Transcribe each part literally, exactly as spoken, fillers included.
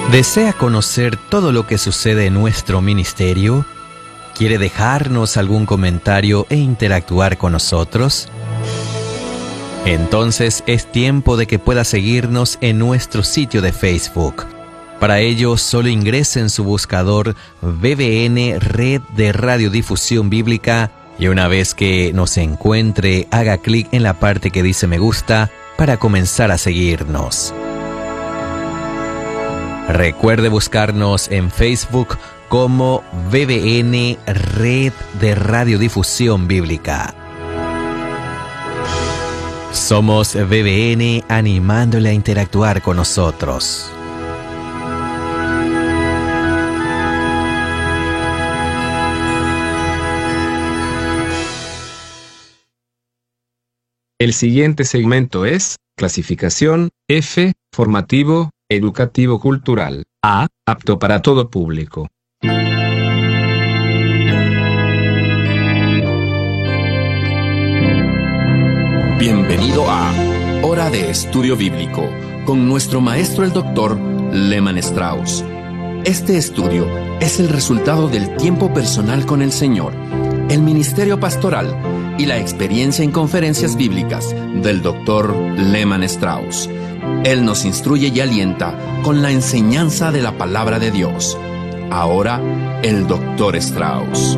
¿Desea conocer todo lo que sucede en nuestro ministerio? ¿Quiere dejarnos algún comentario e interactuar con nosotros? Entonces es tiempo de que pueda seguirnos en nuestro sitio de Facebook. Para ello, solo ingrese en su buscador B B N Red de Radiodifusión Bíblica y una vez que nos encuentre, haga clic en la parte que dice me gusta para comenzar a seguirnos. Recuerde buscarnos en Facebook como B B N Red de Radiodifusión Bíblica. Somos B B N animándole a interactuar con nosotros. El siguiente segmento es clasificación F, formativo, educativo cultural. A, apto para todo público. Bienvenido a Hora de Estudio Bíblico con nuestro maestro el doctor Lehman Strauss. Este estudio es el resultado del tiempo personal con el Señor, el ministerio pastoral y la experiencia en conferencias bíblicas del doctor Lehman Strauss. Él nos instruye y alienta con la enseñanza de la palabra de Dios. Ahora, el doctor Strauss.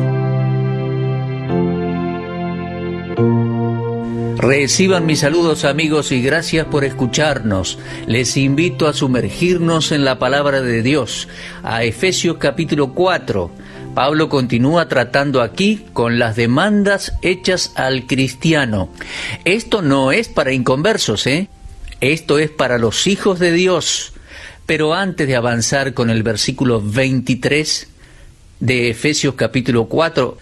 Reciban mis saludos, amigos, y gracias por escucharnos. Les invito a sumergirnos en la palabra de Dios, a Efesios capítulo cuatro. Pablo continúa tratando aquí con las demandas hechas al cristiano. Esto no es para inconversos, ¿eh? Esto es para los hijos de Dios. Pero antes de avanzar con el versículo veintitrés de Efesios capítulo cuatro,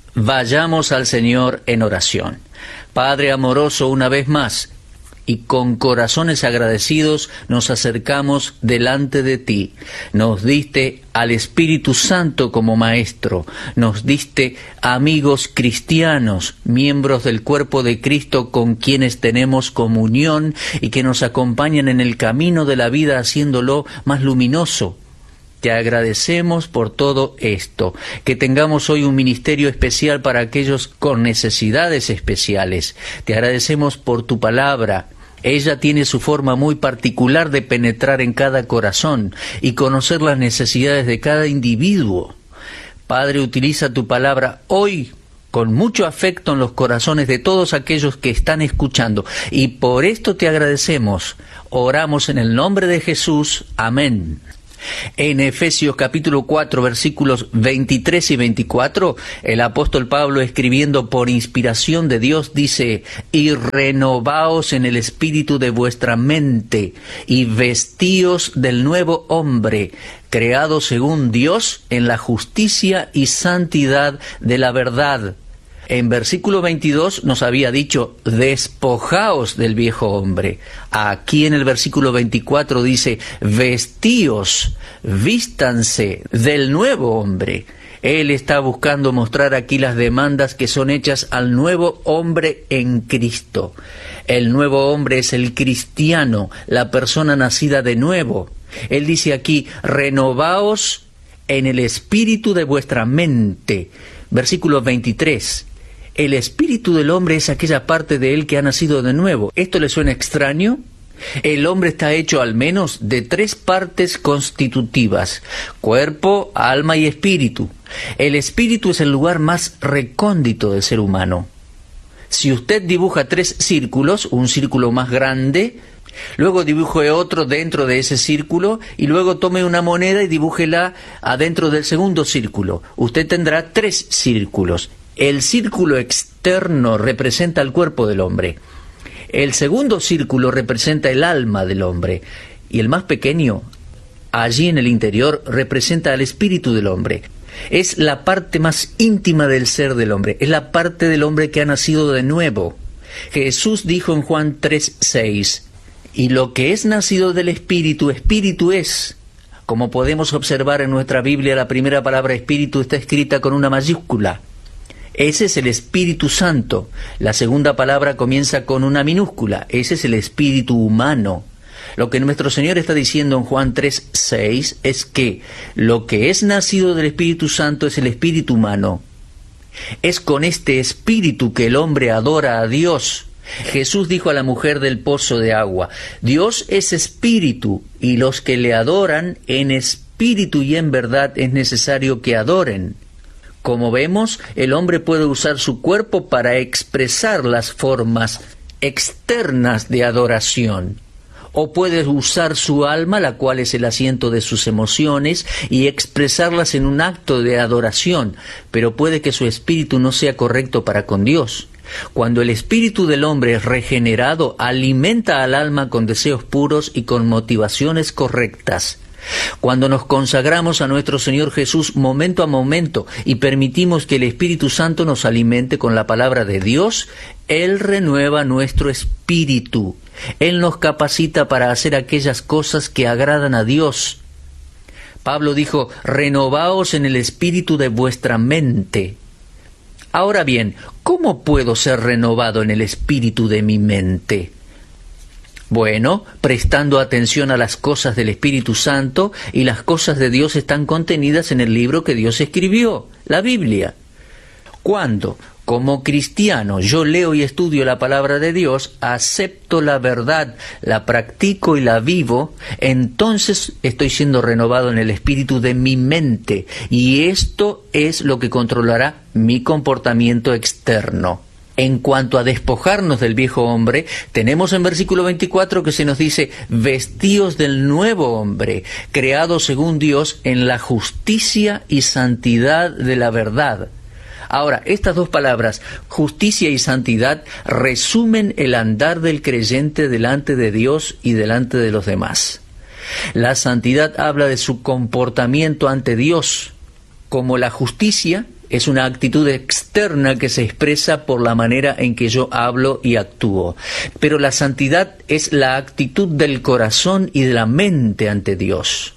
vayamos al Señor en oración. Padre amoroso, una vez más, y con corazones agradecidos nos acercamos delante de ti. Nos diste al Espíritu Santo como Maestro, nos diste amigos cristianos, miembros del cuerpo de Cristo con quienes tenemos comunión y que nos acompañan en el camino de la vida haciéndolo más luminoso. Te agradecemos por todo esto, que tengamos hoy un ministerio especial para aquellos con necesidades especiales. Te agradecemos por tu palabra. Ella tiene su forma muy particular de penetrar en cada corazón y conocer las necesidades de cada individuo. Padre, utiliza tu palabra hoy con mucho afecto en los corazones de todos aquellos que están escuchando. Y por esto te agradecemos. Oramos en el nombre de Jesús. Amén. En Efesios capítulo cuatro, versículos veintitrés y veinticuatro, el apóstol Pablo, escribiendo por inspiración de Dios, dice: y renovaos en el espíritu de vuestra mente, y vestíos del nuevo hombre, creado según Dios en la justicia y santidad de la verdad. En versículo veintidós nos había dicho, despojaos del viejo hombre. Aquí en el versículo veinticuatro dice, vestíos, vístanse del nuevo hombre. Él está buscando mostrar aquí las demandas que son hechas al nuevo hombre en Cristo. El nuevo hombre es el cristiano, la persona nacida de nuevo. Él dice aquí, renovaos en el espíritu de vuestra mente. Versículo veintitrés. El espíritu del hombre es aquella parte de él que ha nacido de nuevo. ¿Esto le suena extraño? El hombre está hecho al menos de tres partes constitutivas: cuerpo, alma y espíritu. El espíritu es el lugar más recóndito del ser humano. Si usted dibuja tres círculos, un círculo más grande, luego dibuje otro dentro de ese círculo y luego tome una moneda y dibújela adentro del segundo círculo, usted tendrá tres círculos. El círculo externo representa el cuerpo del hombre. El segundo círculo representa el alma del hombre. Y el más pequeño, allí en el interior, representa al espíritu del hombre. Es la parte más íntima del ser del hombre. Es la parte del hombre que ha nacido de nuevo. Jesús dijo en Juan tres seis, y lo que es nacido del espíritu, espíritu es. Como podemos observar en nuestra Biblia, la primera palabra espíritu está escrita con una mayúscula. Ese es el Espíritu Santo. La segunda palabra comienza con una minúscula. Ese es el espíritu humano. Lo que nuestro Señor está diciendo en Juan tres seis es que lo que es nacido del Espíritu Santo es el espíritu humano. Es con este espíritu que el hombre adora a Dios. Jesús dijo a la mujer del pozo de agua, Dios es espíritu, y los que le adoran en espíritu y en verdad es necesario que adoren. Como vemos, el hombre puede usar su cuerpo para expresar las formas externas de adoración, o puede usar su alma, la cual es el asiento de sus emociones, y expresarlas en un acto de adoración, pero puede que su espíritu no sea correcto para con Dios. Cuando el espíritu del hombre es regenerado, alimenta al alma con deseos puros y con motivaciones correctas. Cuando nos consagramos a nuestro Señor Jesús momento a momento y permitimos que el Espíritu Santo nos alimente con la palabra de Dios, Él renueva nuestro espíritu. Él nos capacita para hacer aquellas cosas que agradan a Dios. Pablo dijo, renovaos en el espíritu de vuestra mente. Ahora bien, ¿cómo puedo ser renovado en el espíritu de mi mente? Bueno, prestando atención a las cosas del Espíritu Santo, y las cosas de Dios están contenidas en el libro que Dios escribió, la Biblia. Cuando, como cristiano, yo leo y estudio la palabra de Dios, acepto la verdad, la practico y la vivo, entonces estoy siendo renovado en el espíritu de mi mente, y esto es lo que controlará mi comportamiento externo. En cuanto a despojarnos del viejo hombre, tenemos en versículo veinticuatro que se nos dice, vestíos del nuevo hombre, creado según Dios en la justicia y santidad de la verdad. Ahora, estas dos palabras, justicia y santidad, resumen el andar del creyente delante de Dios y delante de los demás. La santidad habla de su comportamiento ante Dios, como la justicia es una actitud externa que se expresa por la manera en que yo hablo y actúo. Pero la santidad es la actitud del corazón y de la mente ante Dios.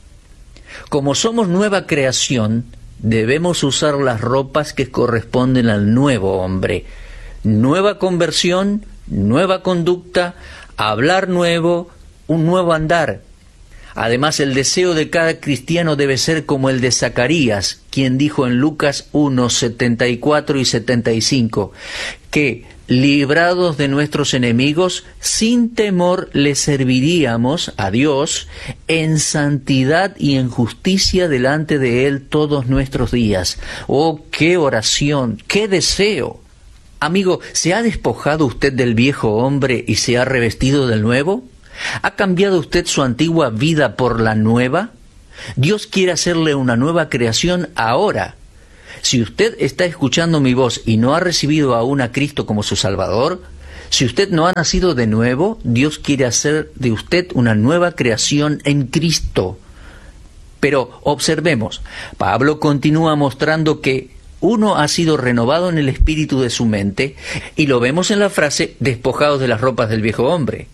Como somos nueva creación, debemos usar las ropas que corresponden al nuevo hombre. Nueva conversión, nueva conducta, hablar nuevo, un nuevo andar. Además, el deseo de cada cristiano debe ser como el de Zacarías, quien dijo en Lucas uno, setenta y cuatro y setenta y cinco, que, librados de nuestros enemigos, sin temor le serviríamos a Dios en santidad y en justicia delante de Él todos nuestros días. ¡Oh, qué oración, qué deseo! Amigo, ¿se ha despojado usted del viejo hombre y se ha revestido del nuevo? ¿Ha cambiado usted su antigua vida por la nueva? Dios quiere hacerle una nueva creación ahora. Si usted está escuchando mi voz y no ha recibido aún a Cristo como su Salvador, si usted no ha nacido de nuevo, Dios quiere hacer de usted una nueva creación en Cristo. Pero observemos, Pablo continúa mostrando que uno ha sido renovado en el espíritu de su mente, y lo vemos en la frase, despojados de las ropas del viejo hombre.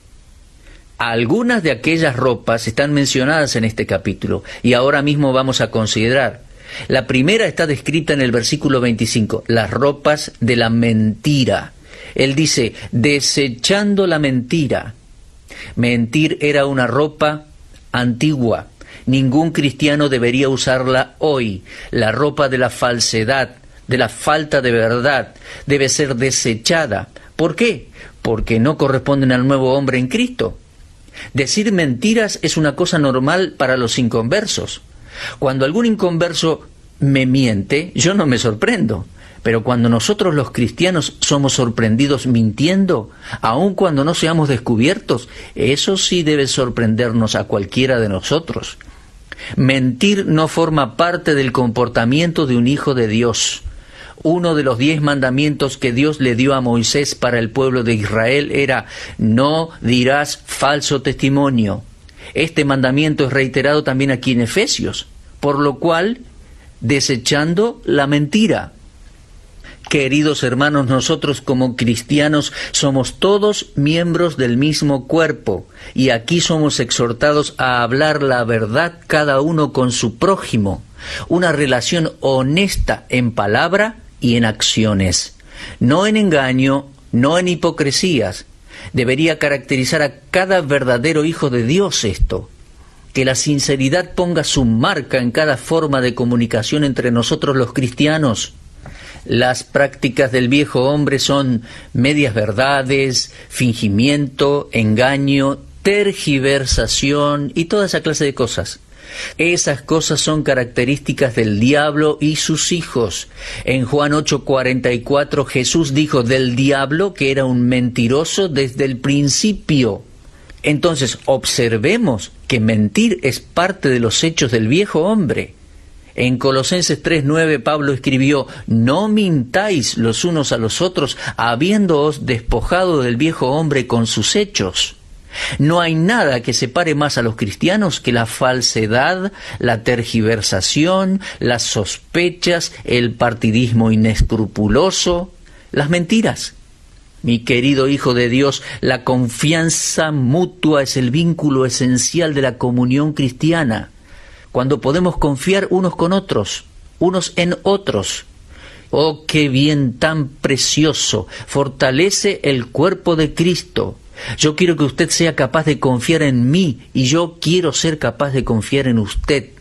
Algunas de aquellas ropas están mencionadas en este capítulo, y ahora mismo vamos a considerar. La primera está descrita en el versículo veinticinco, las ropas de la mentira. Él dice, desechando la mentira. Mentir era una ropa antigua. Ningún cristiano debería usarla hoy. La ropa de la falsedad, de la falta de verdad, debe ser desechada. ¿Por qué? Porque no corresponden al nuevo hombre en Cristo. Decir mentiras es una cosa normal para los inconversos. Cuando algún inconverso me miente, yo no me sorprendo. Pero cuando nosotros los cristianos somos sorprendidos mintiendo, aun cuando no seamos descubiertos, eso sí debe sorprendernos a cualquiera de nosotros. Mentir no forma parte del comportamiento de un hijo de Dios. Uno de los diez mandamientos que Dios le dio a Moisés para el pueblo de Israel era, no dirás falso testimonio. Este mandamiento es reiterado también aquí en Efesios, por lo cual, desechando la mentira. Queridos hermanos, nosotros como cristianos somos todos miembros del mismo cuerpo, y aquí somos exhortados a hablar la verdad cada uno con su prójimo, una relación honesta en palabra y en acciones, no en engaño, no en hipocresías, Debería caracterizar a cada verdadero hijo de Dios esto. Que la sinceridad ponga su marca en cada forma de comunicación entre nosotros los cristianos. Las prácticas del viejo hombre son medias verdades, fingimiento, engaño, tergiversación y toda esa clase de cosas. Esas cosas son características del diablo y sus hijos. En Juan ocho cuarenta y cuatro Jesús dijo del diablo que era un mentiroso desde el principio. Entonces observemos que mentir es parte de los hechos del viejo hombre. En Colosenses tres nueve Pablo escribió: no mintáis los unos a los otros, habiéndoos despojado del viejo hombre con sus hechos. No hay nada que separe más a los cristianos que la falsedad, la tergiversación, las sospechas, el partidismo inescrupuloso, las mentiras. Mi querido hijo de Dios, la confianza mutua es el vínculo esencial de la comunión cristiana. Cuando podemos confiar unos con otros, unos en otros. Oh, qué bien tan precioso, fortalece el cuerpo de Cristo. Yo quiero que usted sea capaz de confiar en mí y yo quiero ser capaz de confiar en usted.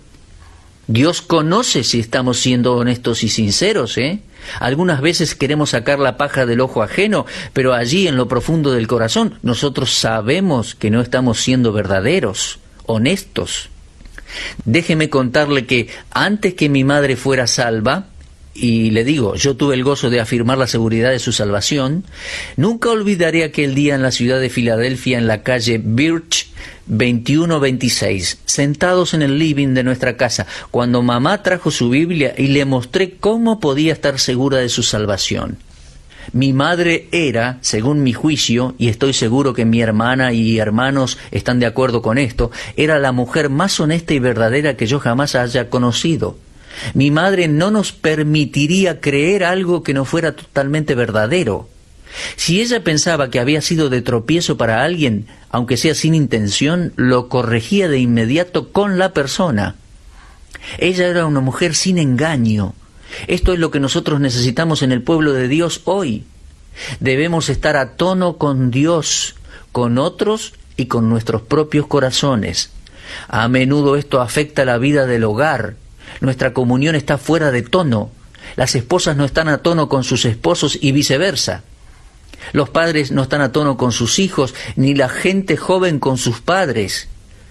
Dios conoce si estamos siendo honestos y sinceros, ¿eh? Algunas veces queremos sacar la paja del ojo ajeno, pero allí en lo profundo del corazón nosotros sabemos que no estamos siendo verdaderos, honestos. Déjeme contarle que antes que mi madre fuera salva, y le digo, yo tuve el gozo de afirmar la seguridad de su salvación, nunca olvidaré aquel día en la ciudad de Filadelfia, en la calle Birch veintiuno veintiséis, sentados en el living de nuestra casa, cuando mamá trajo su Biblia y le mostré cómo podía estar segura de su salvación. Mi madre era, según mi juicio, y estoy seguro que mi hermana y hermanos están de acuerdo con esto, era la mujer más honesta y verdadera que yo jamás haya conocido. Mi madre no nos permitiría creer algo que no fuera totalmente verdadero. Si ella pensaba que había sido de tropiezo para alguien, aunque sea sin intención, lo corregía de inmediato con la persona. Ella era una mujer sin engaño. Esto es lo que nosotros necesitamos en el pueblo de Dios hoy. Debemos estar a tono con Dios, con otros y con nuestros propios corazones. A menudo esto afecta la vida del hogar. Nuestra comunión está fuera de tono. Las esposas no están a tono con sus esposos y viceversa. Los padres no están a tono con sus hijos, ni la gente joven con sus padres.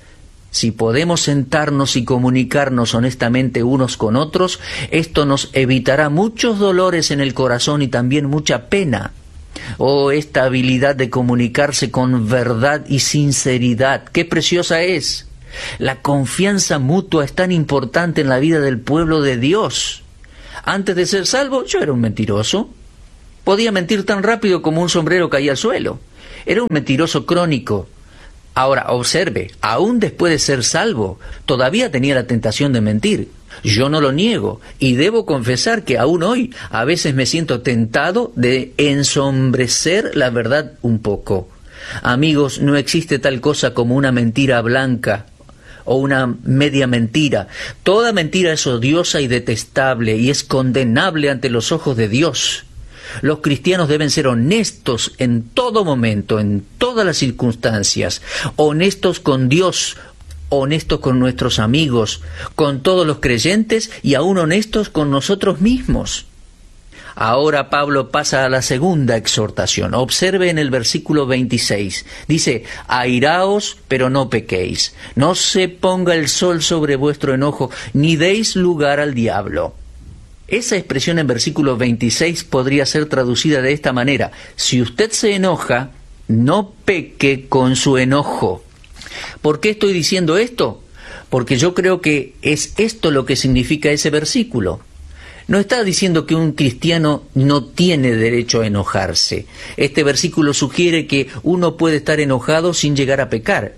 Si podemos sentarnos y comunicarnos honestamente unos con otros, esto nos evitará muchos dolores en el corazón y también mucha pena. Oh, esta habilidad de comunicarse con verdad y sinceridad, ¡qué preciosa es! La confianza mutua es tan importante en la vida del pueblo de Dios. Antes de ser salvo, yo era un mentiroso. Podía mentir tan rápido como un sombrero caía al suelo. Era un mentiroso crónico. Ahora, observe, aún después de ser salvo, todavía tenía la tentación de mentir. Yo no lo niego, y debo confesar que aún hoy a veces me siento tentado de ensombrecer la verdad un poco. Amigos, no existe tal cosa como una mentira blanca o una media mentira. Toda mentira es odiosa y detestable y es condenable ante los ojos de Dios. Los cristianos deben ser honestos en todo momento, en todas las circunstancias, honestos con Dios, honestos con nuestros amigos, con todos los creyentes y aún honestos con nosotros mismos. Ahora Pablo pasa a la segunda exhortación. Observe en el versículo veintiséis. Dice, airaos, pero no pequéis. No se ponga el sol sobre vuestro enojo, ni deis lugar al diablo. Esa expresión en versículo veintiséis podría ser traducida de esta manera. Si usted se enoja, no peque con su enojo. ¿Por qué estoy diciendo esto? Porque yo creo que es esto lo que significa ese versículo. No está diciendo que un cristiano no tiene derecho a enojarse. Este versículo sugiere que uno puede estar enojado sin llegar a pecar.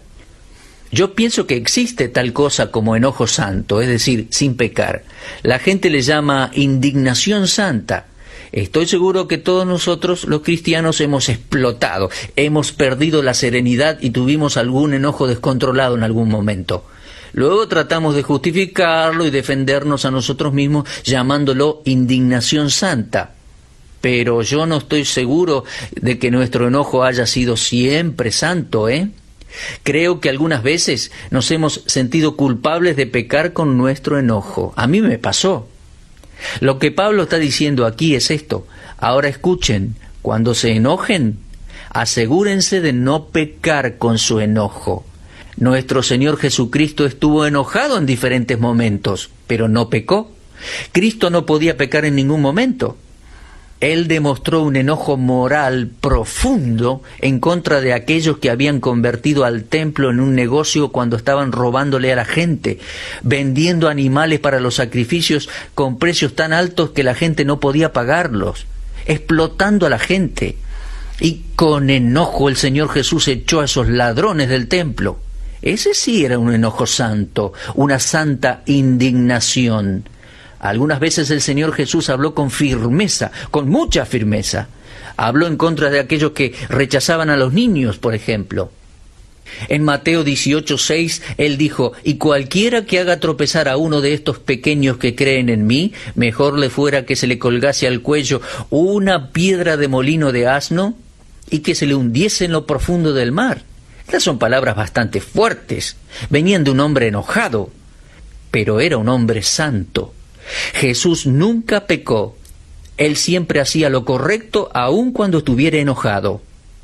Yo pienso que existe tal cosa como enojo santo, es decir, sin pecar. La gente le llama indignación santa. Estoy seguro que todos nosotros, los cristianos, hemos explotado, hemos perdido la serenidad y tuvimos algún enojo descontrolado en algún momento. Luego tratamos de justificarlo y defendernos a nosotros mismos llamándolo indignación santa. Pero yo no estoy seguro de que nuestro enojo haya sido siempre santo, ¿eh? Creo que algunas veces nos hemos sentido culpables de pecar con nuestro enojo. A mí me pasó. Lo que Pablo está diciendo aquí es esto. Ahora escuchen, cuando se enojen, asegúrense de no pecar con su enojo. Nuestro Señor Jesucristo estuvo enojado en diferentes momentos, pero no pecó. Cristo no podía pecar en ningún momento. Él demostró un enojo moral profundo en contra de aquellos que habían convertido al templo en un negocio cuando estaban robándole a la gente, vendiendo animales para los sacrificios con precios tan altos que la gente no podía pagarlos, explotando a la gente. Y con enojo el Señor Jesús echó a esos ladrones del templo. Ese sí era un enojo santo, una santa indignación. Algunas veces el Señor Jesús habló con firmeza, con mucha firmeza. Habló en contra de aquellos que rechazaban a los niños, por ejemplo. En Mateo dieciocho seis, Él dijo, «Y cualquiera que haga tropezar a uno de estos pequeños que creen en mí, mejor le fuera que se le colgase al cuello una piedra de molino de asno y que se le hundiese en lo profundo del mar». Estas son palabras bastante fuertes. Venían de un hombre enojado, pero era un hombre santo. Jesús nunca pecó. Él siempre hacía lo correcto aun cuando estuviera enojado.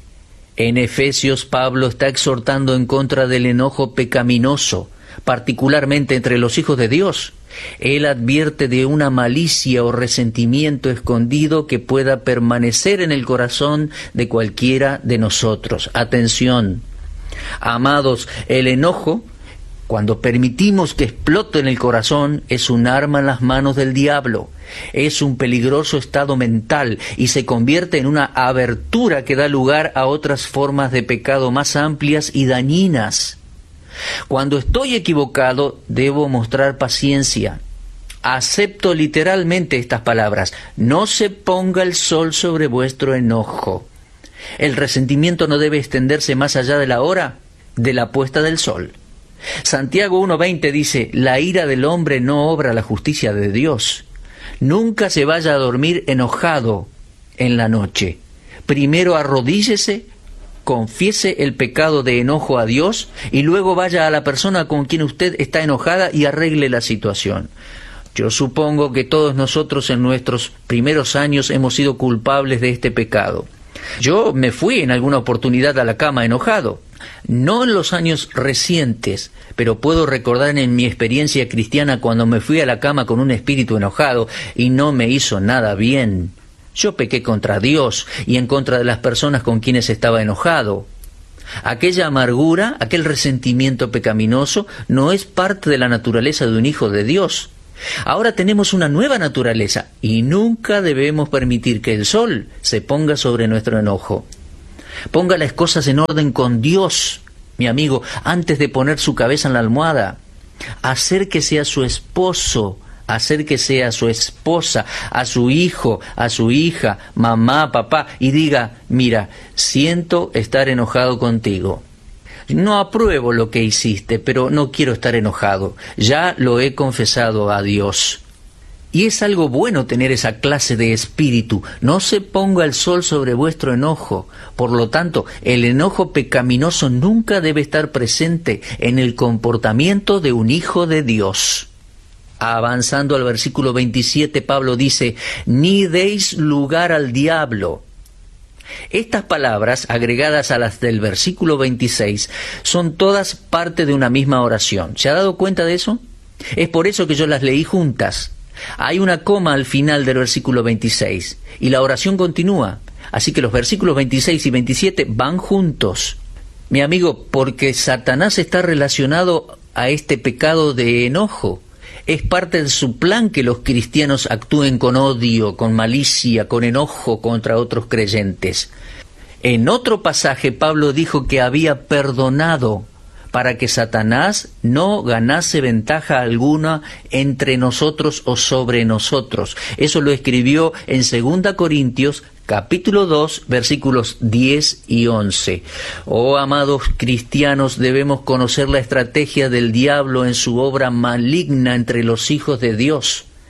En Efesios, Pablo está exhortando en contra del enojo pecaminoso, particularmente entre los hijos de Dios. Él advierte de una malicia o resentimiento escondido que pueda permanecer en el corazón de cualquiera de nosotros. Atención, amados, el enojo, cuando permitimos que explote en el corazón, es un arma en las manos del diablo. Es un peligroso estado mental y se convierte en una abertura que da lugar a otras formas de pecado más amplias y dañinas. Cuando estoy equivocado, debo mostrar paciencia. Acepto literalmente estas palabras. No se ponga el sol sobre vuestro enojo. El resentimiento no debe extenderse más allá de la hora de la puesta del sol. Santiago uno veinte dice, la ira del hombre no obra la justicia de Dios. Nunca se vaya a dormir enojado en la noche. Primero arrodíllese, confiese el pecado de enojo a Dios y luego vaya a la persona con quien usted está enojada y arregle la situación. Yo supongo que todos nosotros en nuestros primeros años hemos sido culpables de este pecado. Yo me fui en alguna oportunidad a la cama enojado. No en los años recientes, pero puedo recordar en mi experiencia cristiana cuando me fui a la cama con un espíritu enojado y no me hizo nada bien. Yo pequé contra Dios y en contra de las personas con quienes estaba enojado. Aquella amargura, aquel resentimiento pecaminoso, no es parte de la naturaleza de un hijo de Dios. Ahora tenemos una nueva naturaleza y nunca debemos permitir que el sol se ponga sobre nuestro enojo. Ponga las cosas en orden con Dios, mi amigo, antes de poner su cabeza en la almohada. Acérquese a su esposo, acérquese a su esposa, a su hijo, a su hija, mamá, papá, y diga, mira, siento estar enojado contigo. No apruebo lo que hiciste, pero no quiero estar enojado. Ya lo he confesado a Dios. Y es algo bueno tener esa clase de espíritu. No se ponga el sol sobre vuestro enojo. Por lo tanto, el enojo pecaminoso nunca debe estar presente en el comportamiento de un hijo de Dios. Avanzando al versículo veintisiete, Pablo dice, ni deis lugar al diablo. Estas palabras, agregadas a las del versículo veintiséis, son todas parte de una misma oración. ¿Se ha dado cuenta de eso? Es por eso que yo las leí juntas. Hay una coma al final del versículo veintiséis y la oración continúa. Así que los versículos veintiséis y veintisiete van juntos. Mi amigo, porque Satanás está relacionado a este pecado de enojo. Es parte de su plan que los cristianos actúen con odio, con malicia, con enojo contra otros creyentes. En otro pasaje, Pablo dijo que había perdonado para que Satanás no ganase ventaja alguna entre nosotros o sobre nosotros. Eso lo escribió en segunda Corintios, capítulo dos, versículos diez y once. Oh, amados cristianos, debemos conocer la estrategia del diablo en su obra maligna entre los hijos de Dios.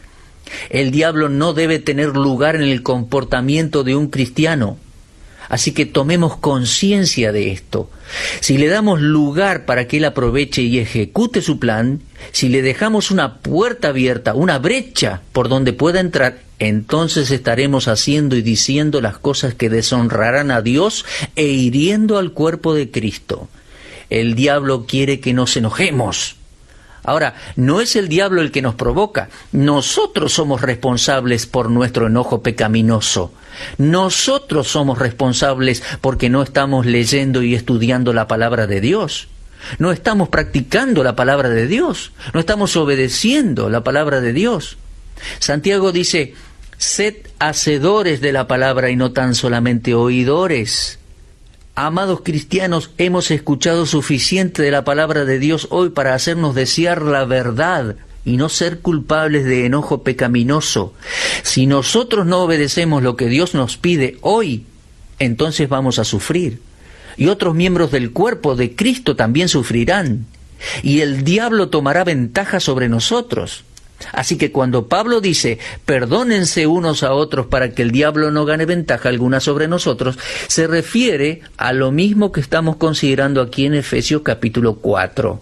El diablo no debe tener lugar en el comportamiento de un cristiano. Así que tomemos conciencia de esto. Si le damos lugar para que él aproveche y ejecute su plan, si le dejamos una puerta abierta, una brecha por donde pueda entrar, entonces estaremos haciendo y diciendo las cosas que deshonrarán a Dios e hiriendo al cuerpo de Cristo. El diablo quiere que nos enojemos. Ahora, no es el diablo el que nos provoca. Nosotros somos responsables por nuestro enojo pecaminoso. Nosotros somos responsables porque no estamos leyendo y estudiando la palabra de Dios. No estamos practicando la palabra de Dios. No estamos obedeciendo la palabra de Dios. Santiago dice, sed hacedores de la palabra y no tan solamente oidores. Amados cristianos, hemos escuchado suficiente de la palabra de Dios hoy para hacernos desear la verdad y no ser culpables de enojo pecaminoso. Si nosotros no obedecemos lo que Dios nos pide hoy, entonces vamos a sufrir. Y otros miembros del cuerpo de Cristo también sufrirán. Y el diablo tomará ventaja sobre nosotros. Así que cuando Pablo dice, perdónense unos a otros para que el diablo no gane ventaja alguna sobre nosotros, se refiere a lo mismo que estamos considerando aquí en Efesios capítulo cuatro.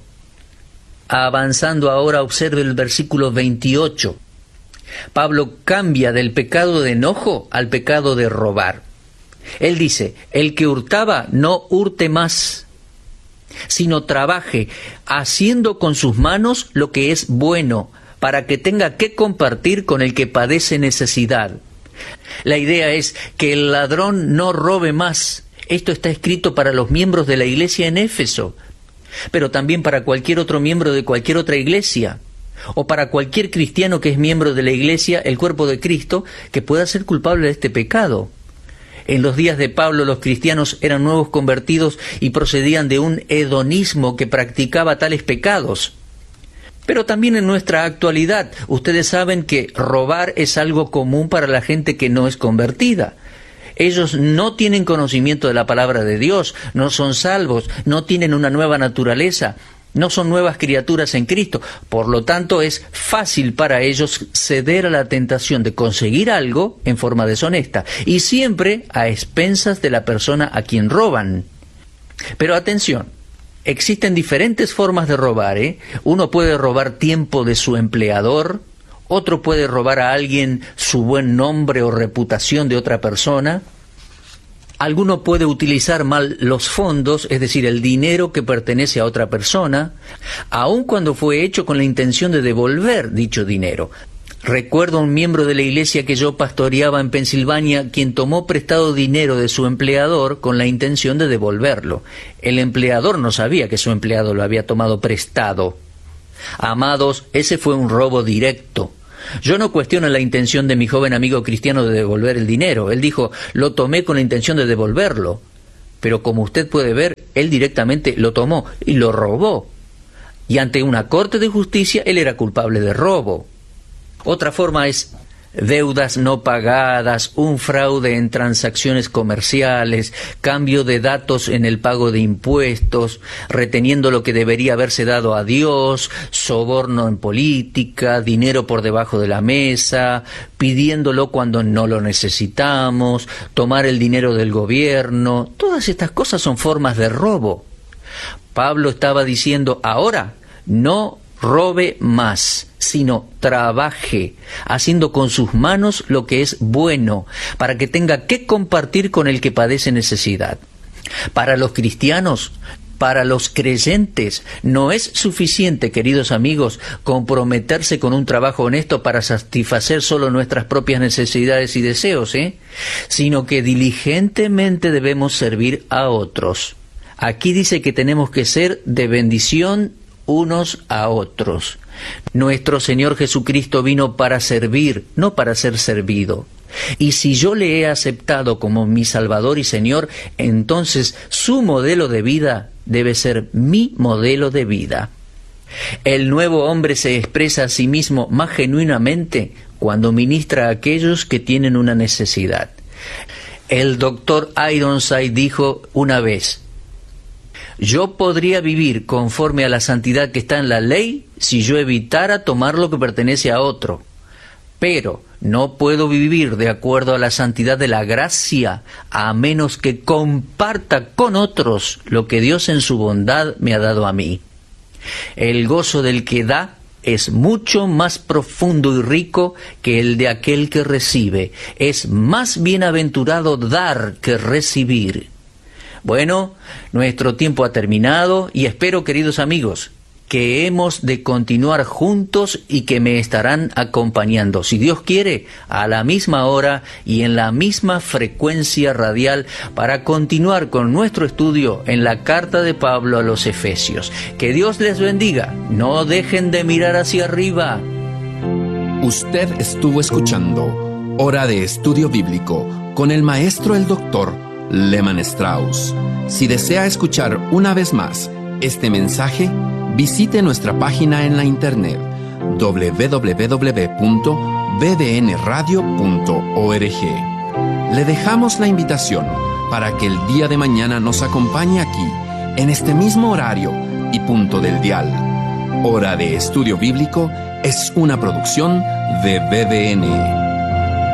Avanzando ahora, observe el versículo veintiocho. Pablo cambia del pecado de enojo al pecado de robar. Él dice, el que hurtaba no hurte más, sino trabaje, haciendo con sus manos lo que es bueno, para que tenga que compartir con el que padece necesidad. La idea es que el ladrón no robe más. Esto está escrito para los miembros de la iglesia en Éfeso, pero también para cualquier otro miembro de cualquier otra iglesia, o para cualquier cristiano que es miembro de la iglesia, el cuerpo de Cristo, que pueda ser culpable de este pecado. En los días de Pablo, los cristianos eran nuevos convertidos y procedían de un hedonismo que practicaba tales pecados. Pero también en nuestra actualidad, ustedes saben que robar es algo común para la gente que no es convertida. Ellos no tienen conocimiento de la palabra de Dios, no son salvos, no tienen una nueva naturaleza, no son nuevas criaturas en Cristo. Por lo tanto, es fácil para ellos ceder a la tentación de conseguir algo en forma deshonesta, y siempre a expensas de la persona a quien roban. Pero atención. Existen diferentes formas de robar, ¿eh? Uno puede robar tiempo de su empleador, otro puede robar a alguien su buen nombre o reputación de otra persona. Alguno puede utilizar mal los fondos, es decir, el dinero que pertenece a otra persona, aun cuando fue hecho con la intención de devolver dicho dinero. Recuerdo a un miembro de la iglesia que yo pastoreaba en Pensilvania, quien tomó prestado dinero de su empleador con la intención de devolverlo. El empleador no sabía que su empleado lo había tomado prestado. Amados, ese fue un robo directo. Yo no cuestiono la intención de mi joven amigo cristiano de devolver el dinero. Él dijo, lo tomé con la intención de devolverlo. Pero como usted puede ver, él directamente lo tomó y lo robó. Y ante una corte de justicia, él era culpable de robo. Otra forma es deudas no pagadas, un fraude en transacciones comerciales, cambio de datos en el pago de impuestos, reteniendo lo que debería haberse dado a Dios, soborno en política, dinero por debajo de la mesa, pidiéndolo cuando no lo necesitamos, tomar el dinero del gobierno. Todas estas cosas son formas de robo. Pablo estaba diciendo, ahora no robe más, sino trabaje, haciendo con sus manos lo que es bueno, para que tenga que compartir con el que padece necesidad. Para los cristianos, para los creyentes, no es suficiente, queridos amigos, comprometerse con un trabajo honesto para satisfacer solo nuestras propias necesidades y deseos, ¿eh? sino que diligentemente debemos servir a otros. Aquí dice que tenemos que ser de bendición unos a otros. Nuestro Señor Jesucristo vino para servir, no para ser servido. Y si yo le he aceptado como mi Salvador y Señor, entonces su modelo de vida debe ser mi modelo de vida. El nuevo hombre se expresa a sí mismo más genuinamente cuando ministra a aquellos que tienen una necesidad. El doctor Ironside dijo una vez, yo podría vivir conforme a la santidad que está en la ley si yo evitara tomar lo que pertenece a otro. Pero no puedo vivir de acuerdo a la santidad de la gracia a menos que comparta con otros lo que Dios en su bondad me ha dado a mí. El gozo del que da es mucho más profundo y rico que el de aquel que recibe. Es más bienaventurado dar que recibir. Bueno, nuestro tiempo ha terminado y espero, queridos amigos, que hemos de continuar juntos y que me estarán acompañando, si Dios quiere, a la misma hora y en la misma frecuencia radial para continuar con nuestro estudio en la carta de Pablo a los Efesios. Que Dios les bendiga. No dejen de mirar hacia arriba. Usted estuvo escuchando Hora de Estudio Bíblico con el maestro el doctor Lehmann Strauss. Si desea escuchar una vez más este mensaje, visite nuestra página en la internet doble u doble u doble u punto b d n radio punto org. Le dejamos la invitación para que el día de mañana nos acompañe aquí, en este mismo horario y punto del dial. Hora de Estudio Bíblico es una producción de B D N.